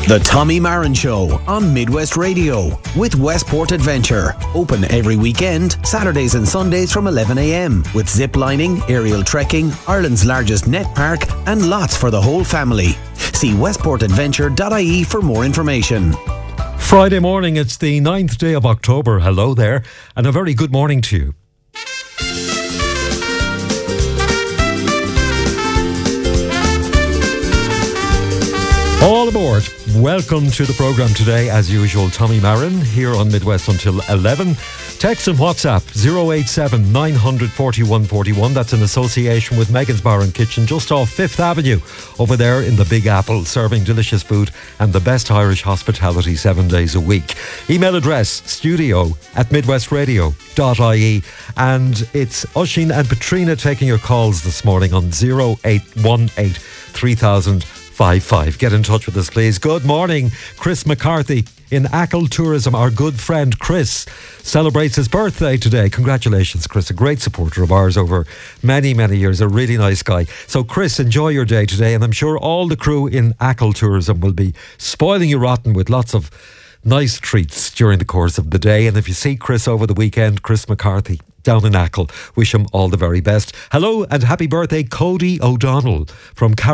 The Tommy Marin Show on Midwest Radio with Westport Adventure. Open every weekend, Saturdays and Sundays from 11 a.m. with zip lining, aerial trekking, Ireland's largest net park and lots for the whole family. See westportadventure.ie for more information. Friday morning, it's the 9th day of October. Hello there, and a very good morning to you. All aboard. Welcome to the programme today. As usual, Tommy Marin here on Midwest until 11. Text and WhatsApp 087 941 41. That's in association with Megan's Bar and Kitchen just off 5th Avenue over there in the Big Apple, serving delicious food and the best Irish hospitality 7 days a week. Email address studio@midwestradio.ie, and it's Oisín and Patrina taking your calls this morning on 0818 3055. Get in touch with us, please. Good morning. Chris McCarthy in Achill Tourism. Our good friend Chris celebrates his birthday today. Congratulations, Chris. A great supporter of ours over many, many years. A really nice guy. So, Chris, enjoy your day today, and I'm sure all the crew in Achill Tourism will be spoiling you rotten with lots of nice treats during the course of the day. And if you see Chris over the weekend, Chris McCarthy down in Achill, wish him all the very best. Hello and happy birthday, Cody O'Donnell from